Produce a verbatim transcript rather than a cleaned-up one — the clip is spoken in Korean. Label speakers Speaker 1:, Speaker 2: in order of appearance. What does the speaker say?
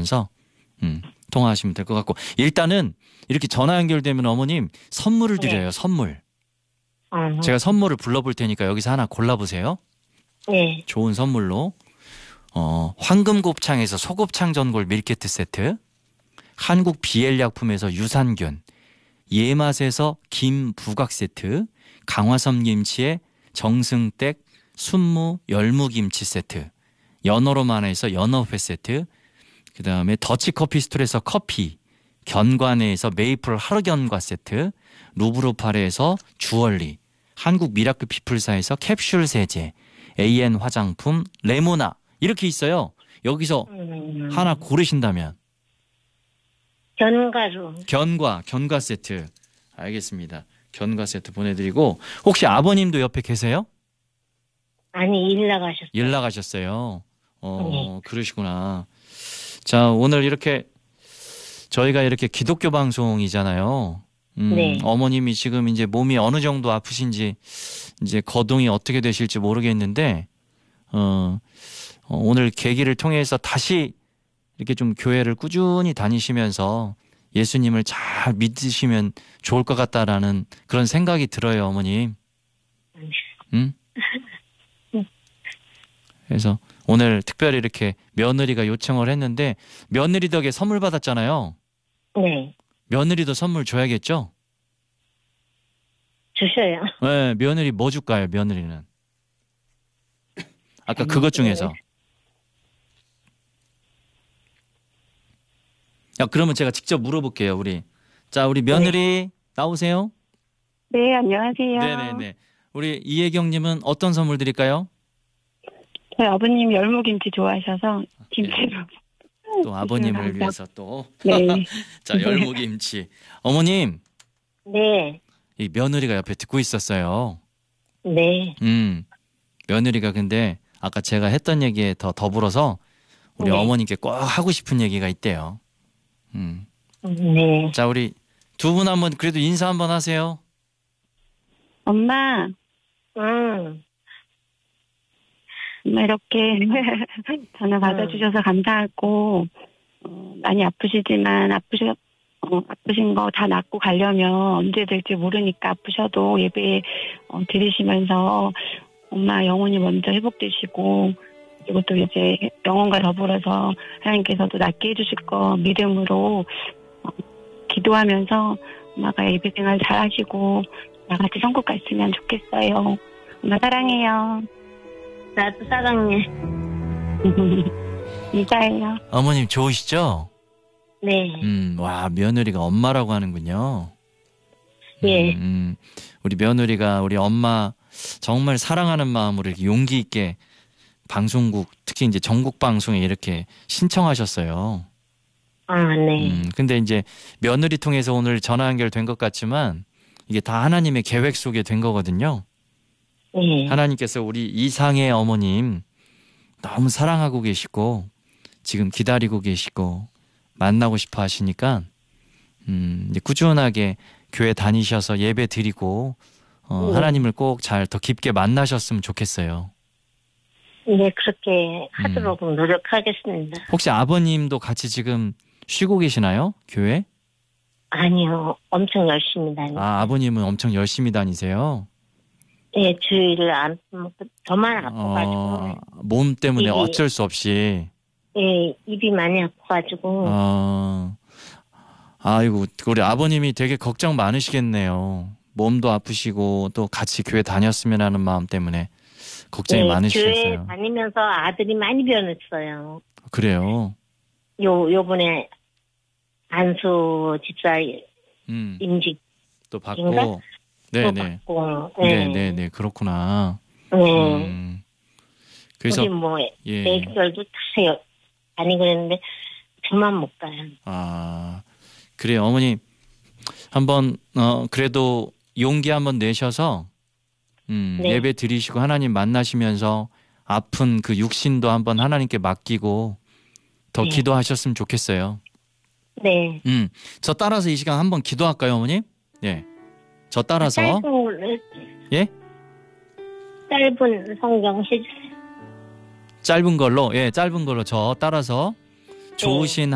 Speaker 1: 하시면서 음, 통화하시면 될 것 같고 일단은 이렇게 전화 연결되면 어머님 선물을 드려요.
Speaker 2: 네.
Speaker 1: 선물.
Speaker 2: 어.
Speaker 1: 제가 선물을 불러볼 테니까 여기서 하나 골라보세요.
Speaker 2: 네.
Speaker 1: 좋은 선물로 어, 황금곱창에서 소곱창 전골 밀키트 세트, 한국 비엘약품에서 유산균, 예맛에서 김 부각 세트, 강화섬 김치에 정승댁 순무 열무김치 세트, 연어로만에서 연어회 세트, 그 다음에 더치커피 스토리에서 커피, 견과내에서 메이플 하루견과 세트, 루브르파레에서 주얼리, 한국 미라클 피플사에서 캡슐 세제, 에이엔 화장품, 레모나 이렇게 있어요. 여기서
Speaker 2: 음.
Speaker 1: 하나 고르신다면
Speaker 2: 견과류.
Speaker 1: 견과, 견과 세트. 알겠습니다. 견과 세트 보내드리고 혹시 아버님도 옆에 계세요?
Speaker 2: 아니, 일 나가셨어요.
Speaker 1: 일 나가셨어요. 어,
Speaker 2: 네.
Speaker 1: 그러시구나. 자, 오늘 이렇게 저희가 이렇게 기독교 방송이잖아요. 음,
Speaker 2: 네.
Speaker 1: 어머님이 지금 이제 몸이 어느 정도 아프신지 이제 거동이 어떻게 되실지 모르겠는데 어, 어, 오늘 계기를 통해서 다시 이렇게 좀 교회를 꾸준히 다니시면서 예수님을 잘 믿으시면 좋을 것 같다라는 그런 생각이 들어요, 어머님. 응? 그래서 오늘 특별히 이렇게 며느리가 요청을 했는데 며느리 덕에 선물 받았잖아요.
Speaker 2: 네.
Speaker 1: 며느리도 선물 줘야겠죠?
Speaker 2: 주셔요.
Speaker 1: 네, 며느리 뭐 줄까요, 며느리는? 아까 그것 중에서. 야, 그러면 제가 직접 물어볼게요, 우리. 자, 우리 며느리 네. 나오세요.
Speaker 3: 네, 안녕하세요.
Speaker 1: 네네네. 우리 이혜경님은 어떤 선물 드릴까요?
Speaker 3: 저희 아버님 열무김치 좋아하셔서 김치로.
Speaker 1: 네. 또 아버님을 위해서 또.
Speaker 3: 네.
Speaker 1: 자, 열무김치. 어머님.
Speaker 2: 네.
Speaker 1: 이 며느리가 옆에 듣고 있었어요.
Speaker 2: 네.
Speaker 1: 음. 며느리가 근데 아까 제가 했던 얘기에 더 더불어서 우리
Speaker 2: 네.
Speaker 1: 어머님께 꼭 하고 싶은 얘기가 있대요. 음.
Speaker 2: 네.
Speaker 1: 자, 우리 두 분 한번 그래도 인사 한번 하세요.
Speaker 3: 엄마,
Speaker 2: 음.
Speaker 3: 엄마 이렇게 전화 받아주셔서 감사하고 어, 많이 아프시지만 아프시 어, 아프신 거 다 낫고 가려면 언제 될지 모르니까 아프셔도 예배 어, 드리시면서 엄마 영혼이 먼저 회복되시고 그리고 또 이제 영혼과 더불어서 하나님께서도 낫게 해주실 거 믿음으로 어, 기도하면서 엄마가 예배 생활 잘 하시고 나같이 천국 갔으면 좋겠어요. 엄마 사랑해요.
Speaker 2: 나도 사랑해.
Speaker 3: 감사해요.
Speaker 1: 어머님 좋으시죠?
Speaker 2: 네.
Speaker 1: 음, 와, 며느리가 엄마라고 하는군요.
Speaker 2: 예.
Speaker 1: 음, 음, 우리 며느리가 우리 엄마 정말 사랑하는 마음으로 이렇게 용기 있게 방송국, 특히 이제 전국 방송에 이렇게 신청하셨어요.
Speaker 2: 아, 네.
Speaker 1: 음, 근데 이제 며느리 통해서 오늘 전화 연결된 것 같지만 이게 다 하나님의 계획 속에 된 거거든요.
Speaker 2: 네.
Speaker 1: 하나님께서 우리 이상의 어머님 너무 사랑하고 계시고 지금 기다리고 계시고 만나고 싶어 하시니까 음, 이제 꾸준하게 교회 다니셔서 예배 드리고 어,
Speaker 2: 네.
Speaker 1: 하나님을 꼭 잘 더 깊게 만나셨으면 좋겠어요.
Speaker 2: 네, 그렇게 하도록 음. 노력하겠습니다.
Speaker 1: 혹시 아버님도 같이 지금 쉬고 계시나요? 교회?
Speaker 2: 아니요. 엄청 열심히 다니요.
Speaker 1: 아, 아버님은 엄청 열심히 다니세요?
Speaker 2: 네, 주일을 안, 저만 아파가지고.
Speaker 1: 어, 몸 때문에
Speaker 2: 입이,
Speaker 1: 어쩔 수 없이.
Speaker 2: 네, 입이 많이 아파가지고.
Speaker 1: 어, 아이고, 우리 아버님이 되게 걱정 많으시겠네요. 몸도 아프시고 또 같이 교회 다녔으면 하는 마음 때문에 걱정이
Speaker 2: 네,
Speaker 1: 많으시겠어요.
Speaker 2: 교회 다니면서 아들이 많이 변했어요.
Speaker 1: 그래요?
Speaker 2: 요, 요번에 안수 집사
Speaker 1: 음,
Speaker 2: 임직.
Speaker 1: 또 받고. 네네.
Speaker 2: 받고. 네.
Speaker 1: 네네네. 그렇구나.
Speaker 2: 네.
Speaker 1: 음, 그래서.
Speaker 2: 우리 뭐,
Speaker 1: 예.
Speaker 2: 애기들도 다 다니고 그랬는데, 저만 못 가요.
Speaker 1: 아, 그래요. 어머니, 한번, 어, 그래도 용기 한번 내셔서, 음,
Speaker 2: 네.
Speaker 1: 예배 드리시고 하나님 만나시면서 아픈 그 육신도 한번 하나님께 맡기고 더
Speaker 2: 네.
Speaker 1: 기도하셨으면 좋겠어요.
Speaker 2: 네.
Speaker 1: 음, 저 따라서 이 시간 한번 기도할까요, 어머님? 예. 저 따라서.
Speaker 2: 짧은,
Speaker 1: 예?
Speaker 2: 짧은 성경 해주세요.
Speaker 1: 짧은 걸로, 예, 짧은 걸로 저 따라서 좋으신